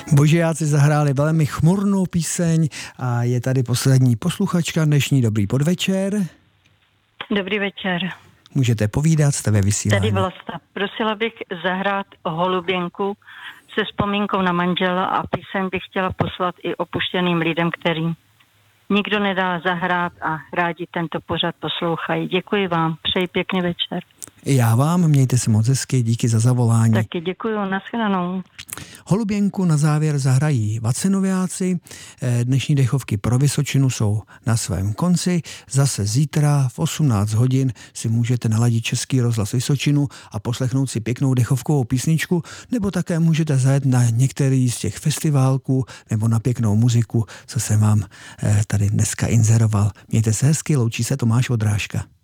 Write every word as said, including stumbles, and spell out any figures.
Božejáci zahráli velmi chmurnou píseň a je tady poslední posluchačka dnešní. Dobrý podvečer. Dobrý večer. Můžete povídat, jste ve vysílání. Tady Vlasta. Prosila bych zahrát Holuběnku se vzpomínkou na manžela a píseň bych chtěla poslat i opuštěným lidem, kterým nikdo nedá zahrát a rádi tento pořad poslouchají. Děkuji vám, přeji pěkný večer. Já vám, mějte se moc hezky, díky za zavolání. Taky děkuji, nashledanou. Holuběnku na závěr zahrají Vacenoviáci. Dnešní dechovky pro Vysočinu jsou na svém konci. Zase zítra v osmnáct hodin si můžete naladit Český rozhlas Vysočinu a poslechnout si pěknou dechovkovou písničku, nebo také můžete zajet na některý z těch festiválků nebo na pěknou muziku, co jsem vám tady dneska inzeroval. Mějte se hezky, loučí se Tomáš Vodrážka.